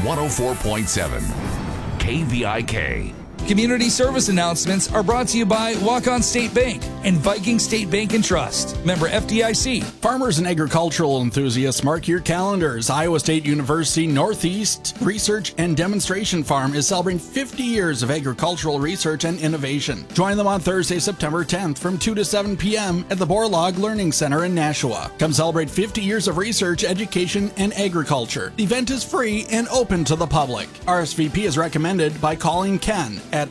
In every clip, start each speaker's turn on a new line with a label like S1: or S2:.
S1: 104.7 KVIK.
S2: Community service announcements are brought to you by Walk-On State Bank and Viking State Bank and Trust. Member FDIC.
S3: Farmers and agricultural enthusiasts, mark your calendars. Iowa State University Northeast Research and Demonstration Farm is celebrating 50 years of agricultural research and innovation. Join them on Thursday, September 10th from 2 to 7 p.m. at the Borlaug Learning Center in Nashua. Come celebrate 50 years of research, education, and agriculture. The event is free and open to the public. RSVP is recommended by calling Ken at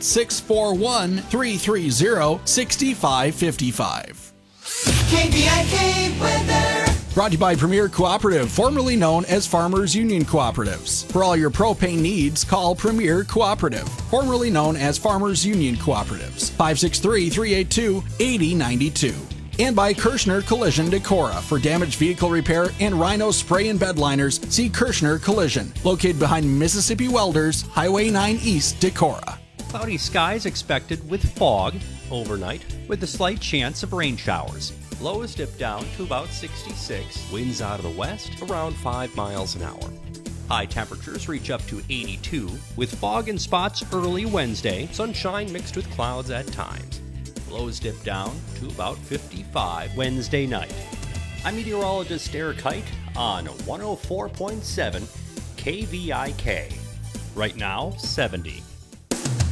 S3: 641-330-6555.
S4: KVIK weather.
S3: Brought to you by Premier Cooperative, formerly known as Farmers Union Cooperatives. For all your propane needs, call Premier Cooperative, formerly known as Farmers Union Cooperatives. 563-382-8092. And by Kirschner Collision Decorah. For damaged vehicle repair and Rhino spray and bed liners, see Kirschner Collision, located behind Mississippi Welders, Highway 9 East, Decorah.
S5: Cloudy skies expected with fog overnight, with a slight chance of rain showers. Lows dip down to about 66. Winds out of the west around 5 miles an hour. High temperatures reach up to 82, with fog in spots early Wednesday, sunshine mixed with clouds at times. Lows dip down to about 55 Wednesday night. I'm meteorologist Eric Height on 104.7 KVIK. Right now, 70.